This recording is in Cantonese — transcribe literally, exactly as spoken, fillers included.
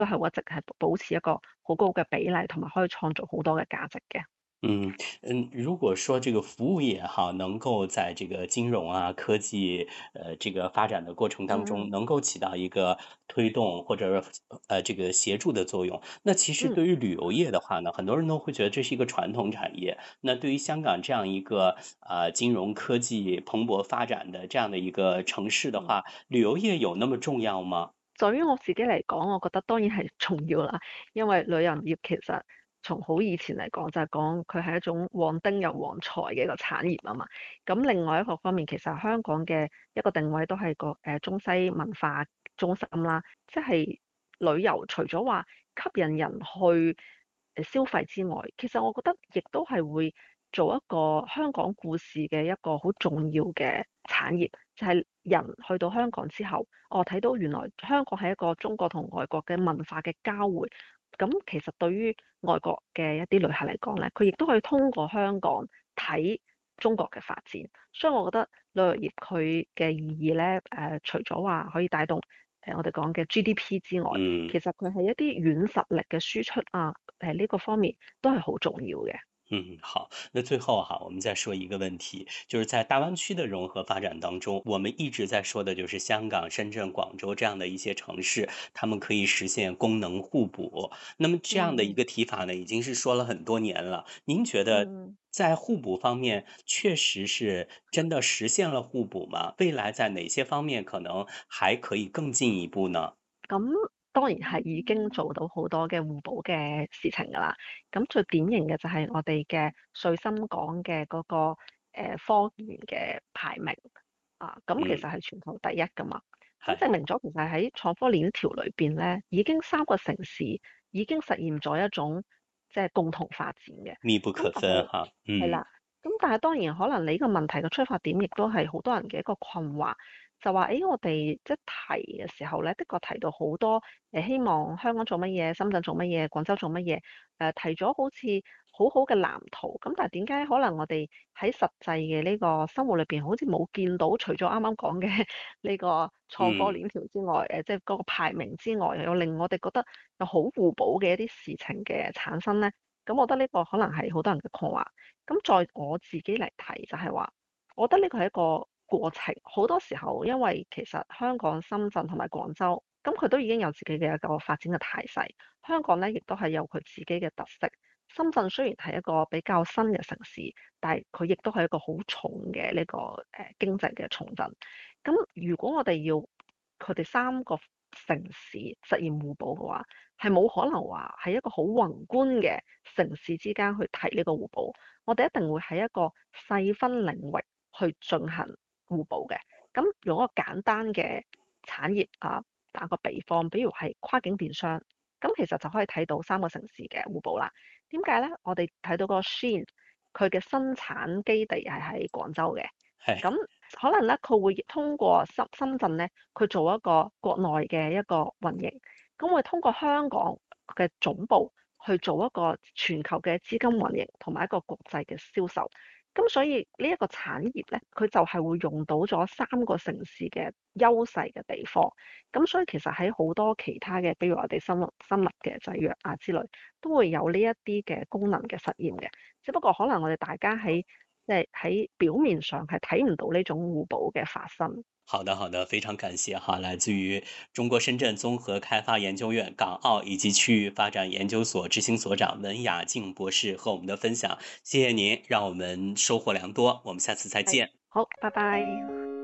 都係會一直係保持一個好高嘅比例，同埋可以創造好多嘅價值嘅。 嗯嗯，如果说这个服務業哈，能夠在這個金融啊、科技呃這個發展的過程當中， 嗯能夠起到一個推動或者呃這個協助的作用，那其實嗯對於旅遊業的話呢，很多人都會覺得這是一個傳統產業。那對於香港這樣一個呃金融科技蓬勃發展的這樣的一個城市的嗯。 話，旅遊業有那麼重要嗎？ 對於我自己嚟講，我覺得當然係重要啦，因為旅遊業其實從好以前嚟講就係講佢係一種旺丁又旺財嘅一個產業啊嘛。咁另外一個方面，其實香港嘅一個定位都係個誒中西文化中心啦，即係旅遊除咗話吸引人去誒消費之外，其實我覺得亦都係會做一個香港故事嘅一個好重要嘅產業，就係人去到香港之後。我睇到原來香港係一個中國同外國嘅文化嘅交匯，咁其實對於外國嘅一啲旅客嚟講咧，佢亦都可以通過香港睇中國嘅發展，所以我覺得旅遊業佢嘅意義咧，誒、除咗話可以帶動誒我哋講嘅 G D P 之外， 嗯。 其實佢係一啲軟實力嘅輸出啊，誒、呢個方面都係好重要嘅。 嗯，好。那最後哈，我們再說一個問題，就是在大灣區的融合發展當中，我們一直在說的就是香港、深圳、廣州這樣的一些城市，他們可以實現功能互補。那麼這樣的一嗯個提法呢，已經是說了很多年了。您覺得嗯。 在互補方面，確實是真的實現了互補嗎？未來在哪些方面可能還可以更進一步呢？ 咁當然係已經做到好多嘅互補嘅事情㗎啦。咁最典型嘅就係我哋嘅穗深港嘅嗰個誒科研嘅排名啊，咁其實嗯， 係全球第一㗎嘛。咁係證明咗其實喺創科鏈條裏邊咧，已經三個城市已經實現咗一種即係共同發展嘅。 密不可咁但係分哈。嗯係啦，咁但係當然可能你呢個問題嘅出發點亦都係好多人嘅一個困惑。就話：誒，我哋即係提嘅時候咧，的確提到好多誒，希望香港做乜嘢，深圳做乜嘢，廣州做乜嘢，誒提咗好似好好嘅藍圖。咁但係點解可能我哋喺實際嘅呢個生活裏邊，好似冇見到，除咗啱啱講嘅呢個創科嗯。 鏈條之外，誒即係嗰個排名之外，又有令我哋覺得有好互補嘅一啲事情嘅產生咧？咁我覺得呢個可能係好多人嘅困惑。咁在我自己嚟睇就係話，我覺得呢個係一個過程，好多時候因為其實香港、深圳同埋廣州，咁佢都已經有自己嘅一個發展嘅態勢。香港咧亦都係有佢自己嘅特色。深圳雖然係一個比較新嘅城市，但係佢亦都係一個好重嘅呢、個誒、呃、經濟嘅重鎮。咁如果我哋要佢哋三個城市實現互補嘅話，係冇可能話喺一個好宏觀嘅城市之間去提呢個互補。我哋一定會喺一個細分領域去進行互補嘅。咁用一個簡單嘅產業啊，打個比方，比如係跨境電商，咁其實就可以睇到三個城市嘅互補啦。點解咧？我哋睇到個 Shein 佢嘅生產基地係喺廣州嘅， 係。 咁可能咧佢會通過深深圳咧，佢做一個國內嘅一個運營，咁會通過香港嘅總部去做一個全球嘅資金運營同埋一個國際嘅銷售。咁所以呢一個產業咧，佢就係會用到咗三個城市嘅優勢嘅地方。咁所以其實喺好多其他嘅，比如我哋生物生物嘅製藥啊之類，都會有呢一啲嘅功能嘅實驗嘅。只不過可能我哋大家喺即係喺表面上係睇唔到呢種互補嘅發生。 好的，好的，非常感謝哈，來自於中國深圳綜合開發研究院港澳以及區域發展研究所執行所長文雅靜博士和我們的分享，謝謝您，讓我們收穫良多，我們下次再係， 見。 好，拜拜。